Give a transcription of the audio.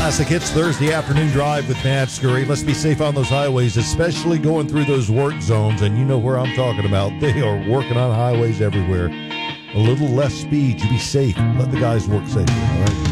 Classic Hits Thursday afternoon drive with Matt Scurry. Let's be safe on those highways, especially going through those work zones. And you know where I'm talking about. They are working on highways everywhere. A little less speed. You be safe. Let the guys work safely, all right?